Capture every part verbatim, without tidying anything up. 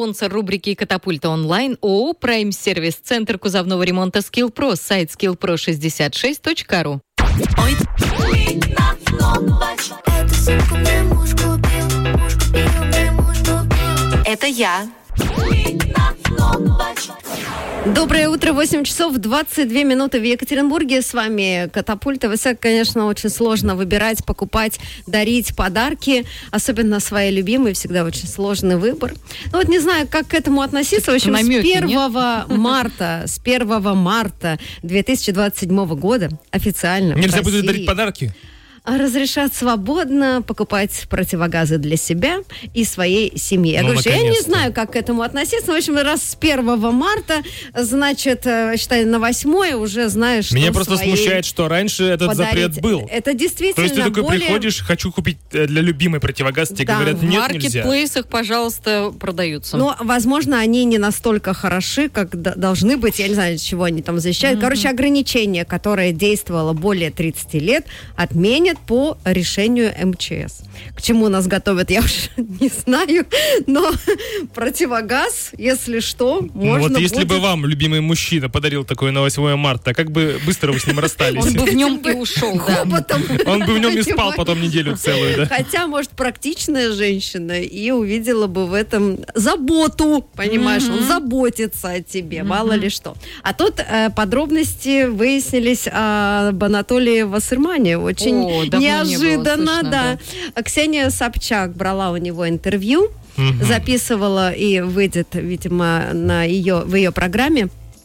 спонсор рубрики «Катапульта онлайн» ООО «Прайм-сервис», Центр кузовного ремонта «Скиллпро», сайт скилл про шестьдесят шесть точка ру. Это я. Доброе утро, восемь часов двадцать две минуты в Екатеринбурге. С вами Катапульта. Вы, конечно, очень сложно выбирать, покупать, дарить подарки. Особенно своей любимой. Всегда очень сложный выбор. Ну вот не знаю, как к этому относиться. В общем, намеки, с первого марта, с первого марта две тысячи двадцать седьмого года официально нельзя будет дарить подарки? Разрешат свободно покупать противогазы для себя и своей семьи. Я ну, говорю, я не знаю, как к этому относиться. В общем, раз с первого марта, значит, считай, на восьмое уже знаешь, что меня просто смущает, что раньше этот подарить. Запрет был. Это действительно То есть ты такой более... приходишь, хочу купить для любимой противогаз, тебе да. говорят, нет, в нельзя. В маркетплейсах, пожалуйста, продаются. Но, возможно, они не настолько хороши, как д- должны быть. Я не знаю, чего они там защищают. Mm-hmm. Короче, ограничение, которое действовало более тридцати лет, отменят по решению эм че эс. К чему нас готовят, я уже не знаю, но противогаз, если что, можно Вот если будет... бы вам любимый мужчина подарил такое на восьмое марта, как бы быстро вы с ним расстались? Он бы в нем и ушел, да. Он бы в нем и спал потом неделю целую, да? Хотя, может, практичная женщина и увидела бы в этом заботу, понимаешь, он заботится о тебе, мало ли что. А тут подробности выяснились об Анатолии Вассермане. Очень неожиданно, да. Ксения Собчак брала у него интервью, угу. записывала и выйдет, видимо, на ее, в ее программе.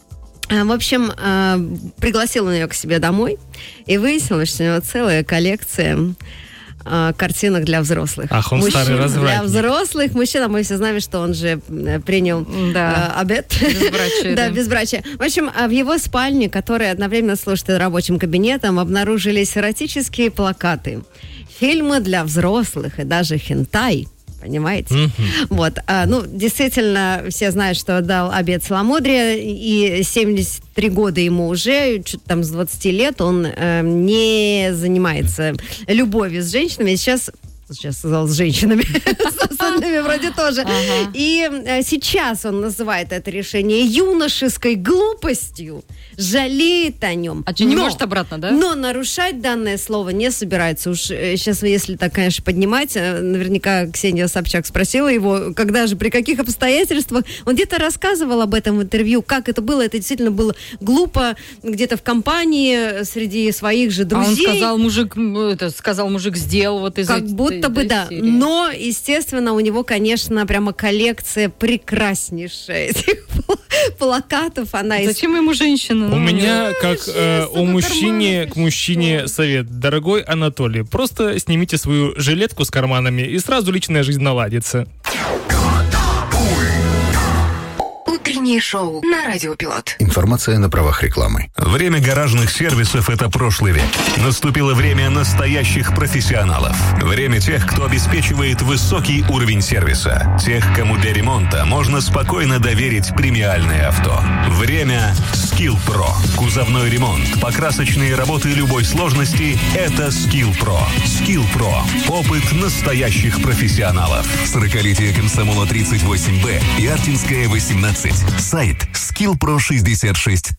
В общем, пригласила ее к себе домой и выяснилось, что у него целая коллекция картинок для взрослых. Ах, он мужчин, старый развратник. Для взрослых мужчин, а мы все знаем, что он же принял да. э, обет. Безбрачие. да, да, безбрачие. В общем, в его спальне, которая одновременно служит рабочим кабинетом, обнаружились эротические плакаты, фильмы для взрослых и даже хентай. Понимаете? Mm-hmm. Вот. А, ну, действительно, все знают, что дал обет целомудрия, и семьдесят три года ему уже, что-то там с двадцати лет, он э, не занимается любовью с женщинами. Сейчас Сейчас сказал, с женщинами, с остальными вроде тоже. Ага. И э, сейчас он называет это решение юношеской глупостью, жалеет о нем. А что, не может обратно, да? Но нарушать данное слово не собирается. Уж э, сейчас, если так, конечно, поднимать, э, наверняка Ксения Собчак спросила его, когда же, при каких обстоятельствах. Он где-то рассказывал об этом в интервью, как это было. Это действительно было глупо, где-то в компании, среди своих же друзей. А он сказал, мужик, это, сказал, мужик сделал вот из Как этих... будто бы да, серии. Но, естественно, у него, конечно, прямо коллекция прекраснейшая этих плакатов. Она Зачем из... ему женщина? У ну, меня, как э, у мужчине, к мужчине совет. Дорогой Анатолий, просто снимите свою жилетку с карманами, и сразу личная жизнь наладится. Утреннее шоу на Радио Пилот. Информация на правах рекламы. Время гаражных сервисов – это прошлый век. Наступило время настоящих профессионалов. Время тех, кто обеспечивает высокий уровень сервиса. Тех, кому для ремонта можно спокойно доверить премиальное авто. Время «Скиллпро». Кузовной ремонт, покрасочные работы любой сложности – это «Скиллпро». «Скиллпро». Опыт настоящих профессионалов. сорокалетие Комсомола тридцать восемь Б и Артинская восемнадцать. Сайт скилл про шестьдесят шесть